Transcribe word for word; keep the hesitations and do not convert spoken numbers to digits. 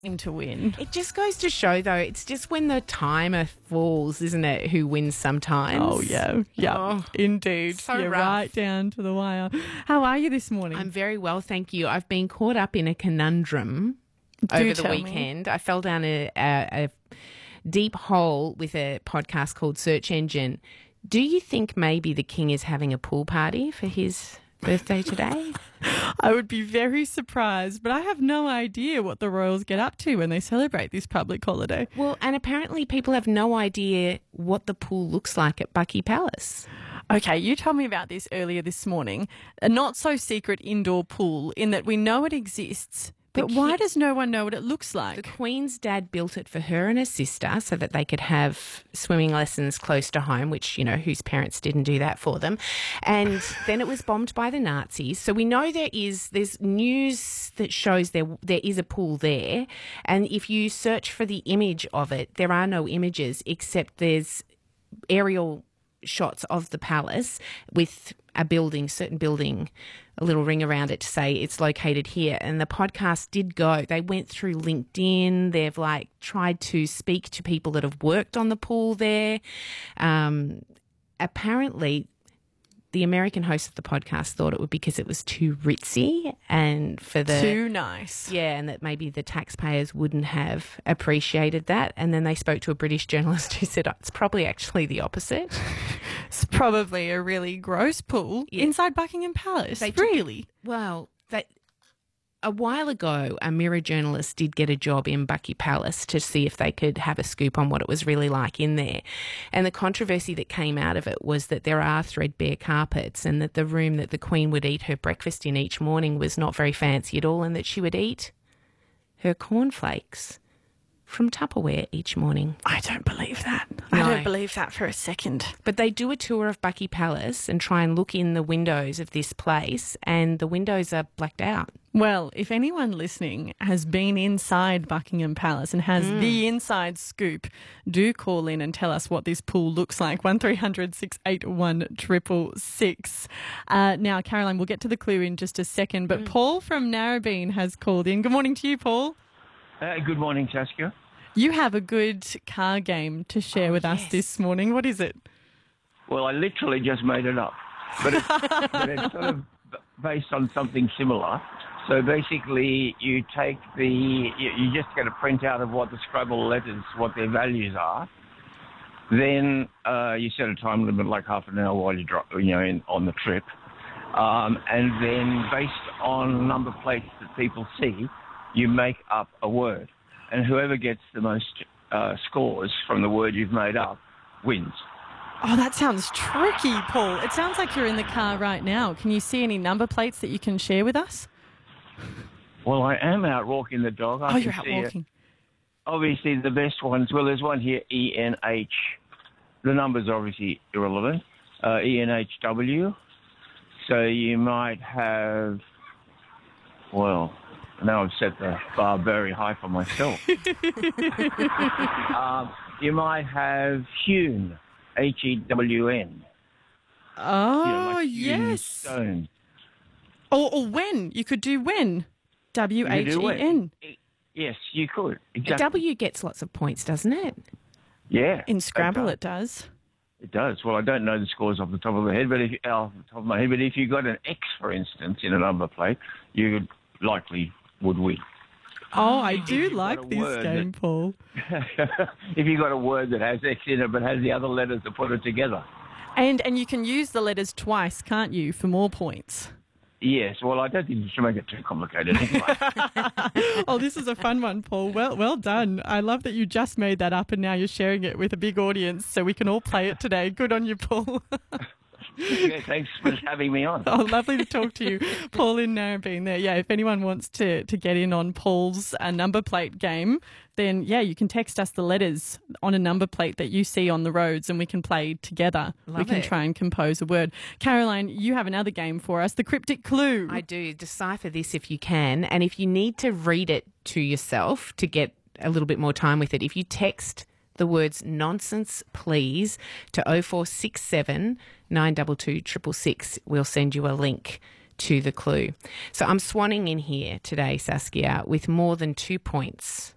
him to win. It just goes to show, though, it's just when the timer falls, isn't it, who wins sometimes. Oh, yeah. Yeah, Oh, indeed. so You're rough. right down to the wire. How are you this morning? I'm very well, thank you. I've been caught up in a conundrum Do over the tell me. weekend. I fell down a, a, a deep hole with a podcast called Search Engine. Do you think maybe the king is having a pool party for his birthday today? I would be very surprised, but I have no idea what the royals get up to when they celebrate this public holiday. Well, and apparently people have no idea what the pool looks like at Bucky Palace. Okay, you told me about this earlier this morning. A not-so-secret indoor pool in that we know it exists, but The why ki- does no one know what it looks like? The Queen's dad built it for her and her sister so that they could have swimming lessons close to home, which, you know, whose parents didn't do that for them. And then it was bombed by the Nazis. So we know there is, there's news that shows there there is a pool there. And if you search for the image of it, there are no images except there's aerial shots of the palace with a building, certain building, a little ring around it to say it's located here. And the podcast did go. They went through LinkedIn. They've like tried to speak to people that have worked on the pool there. Um, apparently, the American host of the podcast thought it would because it was too ritzy and for the Too nice. yeah, and that maybe the taxpayers wouldn't have appreciated that. And then they spoke to a British journalist who said, oh, it's probably actually the opposite. It's probably a really gross pool Yeah. inside Buckingham Palace. They took- really? Well, that a while ago, a Mirror journalist did get a job in Bucky Palace to see if they could have a scoop on what it was really like in there. And the controversy that came out of it was that there are threadbare carpets and that the room that the Queen would eat her breakfast in each morning was not very fancy at all, and that she would eat her cornflakes from Tupperware each morning. I don't believe that. No. I don't believe that for a second. But they do a tour of Bucky Palace and try and look in the windows of this place, and the windows are blacked out. Well, if anyone listening has been inside Buckingham Palace and has the inside scoop, do call in and tell us what this pool looks like. one three hundred six eight one six six six. Uh, now, Caroline, we'll get to the clue in just a second, but Paul from Narrabeen has called in. Good morning to you, Paul. Uh, good morning, Saskia. You have a good car game to share Oh, with us yes. this morning. What is it? Well, I literally just made it up, but it's, but it's sort of based on something similar. So basically, you take the, you, you just get a printout of what the Scrabble letters, what their values are. Then uh, you set a time limit, like half an hour while you drop, you know, in, on the trip. Um, and then based on number plates that people see, you make up a word. And whoever gets the most uh, scores from the word you've made up wins. Oh, that sounds tricky, Paul. It sounds like you're in the car right now. Can you see any number plates that you can share with us? Well, I am out walking the dog. I Oh, can you're out see it. walking. Obviously, the best ones, well, there's one here, E N H. The number's obviously irrelevant. Uh, E N H W. So you might have, well, now I've set the bar very high for myself. um, you might have hewn, H E W N. Oh, You know, like hewn yes. stone. Or, or when. You could do when. W You H do E it. N. Yes, you could. A Exactly. W gets lots of points, doesn't it? Yeah. In Scrabble, Okay. it does. It does. Well, I don't know the scores off the top of my head, but if uh, off the top of my head, but if you got an X, for instance, in a number plate, you likely would win. Oh, I do you've got like a this word game, Paul. If you got a word that has X in it but has the other letters to put it together. And and you can use the letters twice, can't you, for more points? Yes. Well, I don't think you should make it too complicated anyway. Oh, this is a fun one, Paul. Well, well done. I love that you just made that up and now you're sharing it with a big audience so we can all play it today. Good on you, Paul. Yeah, thanks for having me on. Oh, lovely to talk to you. Paul in Narrabeen there. Yeah, if anyone wants to, to get in on Paul's uh, number plate game, then, yeah, you can text us the letters on a number plate that you see on the roads and we can play together. we Love can it. try and compose a word. Caroline, you have another game for us, the cryptic clue. I do. Decipher this if you can. And if you need to read it to yourself to get a little bit more time with it, if you text the words nonsense please to oh four six seven nine two two six six six, we'll send you a link to the clue. So I'm swanning in here today, Saskia, with more than two points